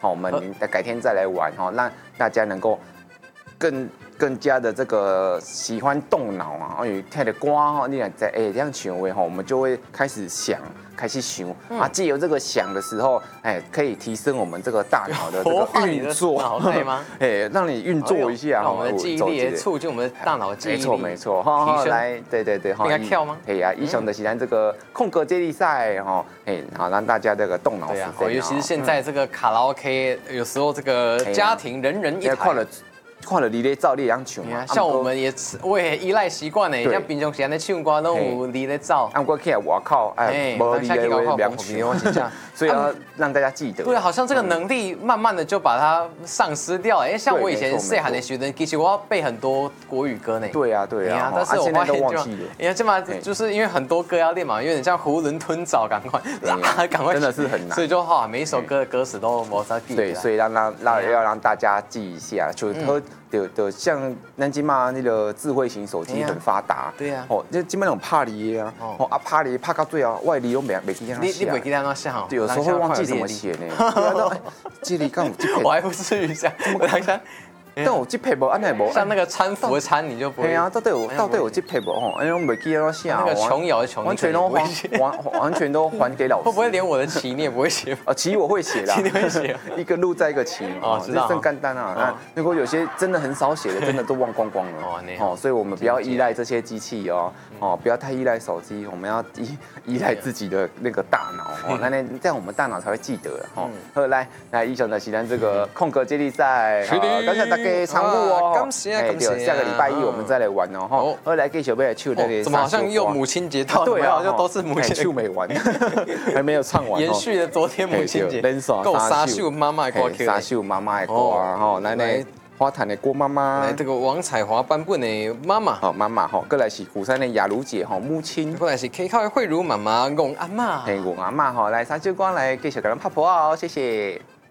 好，我们改天再来玩哈，让大家能够更加的这个喜欢动脑啊，因为听的歌哈，你在这样想的哈，我们就会开始想。开始想啊，借由这个想的时候，可以提升我们这个大脑的这个运作， 对吗？ 让你运作一下， 让我们的记忆力也促进我们的大脑记忆力。 没错，好，来，对， 应该跳吗？ 可以啊，以上的是咱这个空格接力赛哈，好让大家这个动脑时间。 尤其是现在这个卡拉 OK， 有时候这个家庭人人一台。 看了你咧照，你样唱嘛。 像我也依赖习惯呢，像平常时间咧唱歌都有你咧照。 按过去外口，无你咧两唱，所以要让大家记得。 对，好像这个能力慢慢的就把它丧失掉了。像我以前细汉的时候，其实我要背很多国语歌呢。 对啊， 但是我现在都忘记了。 因为这嘛就是因为很多歌要练嘛，有点像囫囵吞枣，赶快， 真的是很难。 所以就每一首歌的歌词都没法记。 对，所以要让大家记一下，就像咱今嘛那个智慧型手机很发达， 对啊， 就基本那种拍梨啊，拍梨拍到最后，外梨都没记得你没记得那写哈？ 对，有时候会忘记怎么写呢。这里刚我还不至于这样，我想想。 但我这配无安尼无， 像那个搀扶的搀，你就不会。 对啊，到底有这配无吼？哎，我没记得那写。 那个琼瑶的琼， 完全都还给老师。 会不会连我的棋你也不会写？ 棋我会写啦， 棋你会写， 一个路在一个棋哦，这真简单啊。那如果有些真的很少写的，真的都忘光光了。哦，所以我们不要依赖这些机器哦，不要太依赖手机，我们要依赖自己的那个大脑哦，那这样我们大脑才会记得哦。好，来，以上的是咱这个空格接力赛，感谢大家参与哦。 感谢。 下个礼拜一我们再来玩哦。好，我来继续要来唱那个。 怎么好像又母亲节到？ 对啊， 好像都是母亲节。 唱没完，还没有唱完。 延续了昨天母亲节。够沙秀妈妈的歌曲。 沙秀妈妈的歌啊，吼，来花坛的郭妈妈。 来这个王彩华版本的妈妈。 好，妈妈吼，过来是鼓山的雅茹姐吼，母亲。 过来是 K 靠的慧茹妈妈，翁阿妈。 翁阿妈吼，来沙秀光来继续给咱拍婆哦，谢谢。